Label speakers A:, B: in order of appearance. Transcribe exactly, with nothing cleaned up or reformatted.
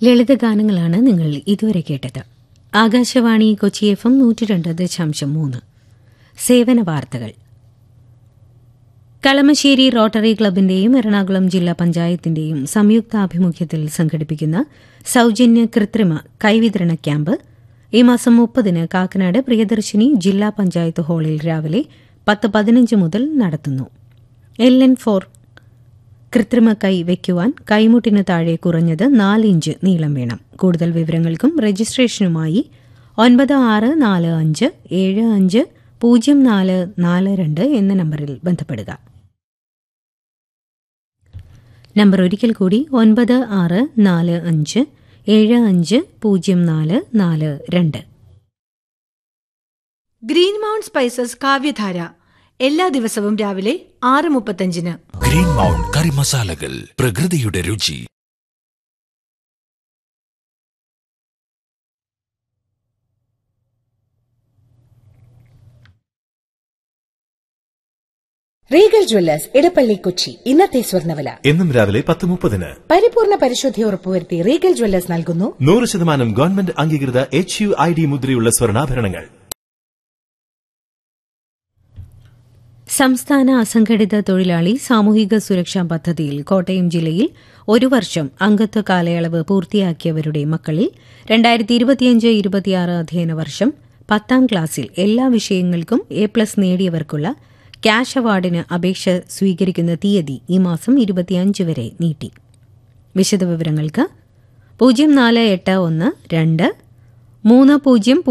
A: ലളിതഗാനങ്ങളാണ് നിങ്ങൾ ഇതുവരെ കേട്ടത്. ആകാശവാണി കൊച്ചി എഫ് എം നൂറ്റി രണ്ട് ദശാംശം മൂന്ന്. സേവന വാർത്തകൾ. കളമശ്ശേരി റോട്ടറി ക്ലബിന്റെയും എറണാകുളം ജില്ലാ പഞ്ചായത്തിന്റെയും സംയുക്താഭിമുഖ്യത്തിൽ സംഘടിപ്പിക്കുന്ന സൌജന്യ കൃത്രിമ കൈവിതരണ ക്യാമ്പ് ഈ മാസം മുപ്പതിന് കാക്കനാട് പ്രിയദർശിനി ജില്ലാ പഞ്ചായത്ത് ഹാളിൽ രാവിലെ പത്ത് പതിനഞ്ച് മുതൽ നടത്തുന്നു. എൽ എൻ ഫോർ കൃത്രിമ കൈ വയ്ക്കുവാൻ കൈമുട്ടിന് താഴെ കുറഞ്ഞത് നാല് ഇഞ്ച് നീളം വേണം. കൂടുതൽ വിവരങ്ങൾക്കും രജിസ്ട്രേഷനുമായി ഒൻപത് ആറ് നാല് അഞ്ച് ഏഴ് അഞ്ച് പൂജ്യം നാല് നാല് രണ്ട് എന്ന നമ്പറിൽ ബന്ധപ്പെടുക. നമ്പർ ഒരിക്കൽ കൂടി ഒൻപത് ആറ് നാല് അഞ്ച് ഏഴ് അഞ്ച് പൂജ്യം നാല് നാല് രണ്ട്.
B: ഗ്രീൻ മൗണ്ട് സ്പൈസസ് കാവ്യധാര എല്ലാ ദിവസവും രാവിലെ ആറ് മുപ്പത്തഞ്ചിന്.
C: ഗ്രീൻ മൗണ്ട് കറി മസാലകൾ, പ്രകൃതിയുടെ രുചി.
D: റീഗൽ ജ്വല്ലേഴ്സ് ഇടപ്പള്ളി കൊച്ചി ഇന്നത്തെ സ്വർണ്ണവില
E: എന്നും രാവിലെ പത്ത് മുപ്പതിന്.
D: പരിപൂർണ പരിശുദ്ധി ഉറപ്പുവരുത്തി റീഗൽ ജ്വല്ലേഴ്സ് നൽകുന്നു
E: നൂറ് ശതമാനം ഗവൺമെന്റ് അംഗീകൃത എച്ച് യു ഐ ഡി മുദ്രയുള്ള സ്വർണ്ണാഭരണങ്ങൾ.
A: സംസ്ഥാന അസംഘടിത തൊഴിലാളി സാമൂഹിക സുരക്ഷാ പദ്ധതിയിൽ കോട്ടയം ജില്ലയിൽ ഒരു വർഷം അംഗത്വ കാലയളവ് പൂർത്തിയാക്കിയവരുടെ മക്കളിൽ രണ്ടായിരത്തി ഇരുപത്തിയഞ്ച് ഇരുപത്തിയാറ് അധ്യയന വർഷം പത്താം ക്ലാസ്സിൽ എല്ലാ വിഷയങ്ങൾക്കും എ പ്ലസ് നേടിയവർക്കുള്ള ക്യാഷ് അവാർഡിന് അപേക്ഷ സ്വീകരിക്കുന്ന തീയതി ഈ മാസം ഇരുപത്തിയഞ്ച് വരെ നീട്ടി. വിശദവിവരങ്ങൾക്ക് പൂജ്യം നാല് എട്ട് ഒന്ന് രണ്ട് മൂന്ന് പൂജ്യം